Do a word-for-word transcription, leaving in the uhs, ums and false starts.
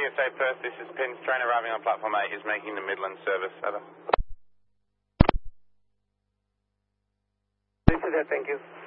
S A Perth, this is Pins. Train arriving on platform eight is making the Midland service. Over. This is it, thank you.